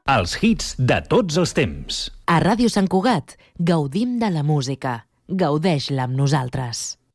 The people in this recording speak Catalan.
Els hits de tots els temps. A Ràdio Sant Cugat gaudim de la música. Gaudeix-la amb nosaltres.